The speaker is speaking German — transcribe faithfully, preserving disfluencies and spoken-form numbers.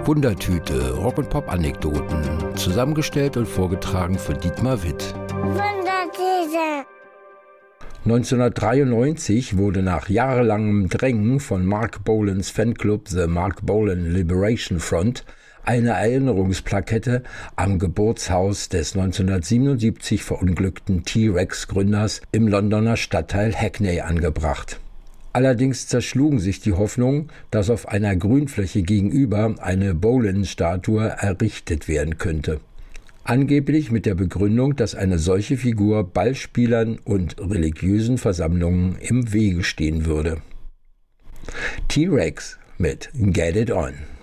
Wundertüte, Rock-und-Pop-Anekdoten, zusammengestellt und vorgetragen von Dietmar Witt. Wundertüte. neunzehnhundertdreiundneunzig wurde nach jahrelangem Drängen von Marc Bolans Fanclub The Marc Bolan Liberation Front eine Erinnerungsplakette am Geburtshaus des neunzehnhundertsiebenundsiebzig verunglückten T-Rex-Gründers im Londoner Stadtteil Hackney angebracht. Allerdings zerschlugen sich die Hoffnungen, dass auf einer Grünfläche gegenüber eine Bolan-Statue errichtet werden könnte. Angeblich mit der Begründung, dass eine solche Figur Ballspielern und religiösen Versammlungen im Wege stehen würde. T-Rex mit Get It On.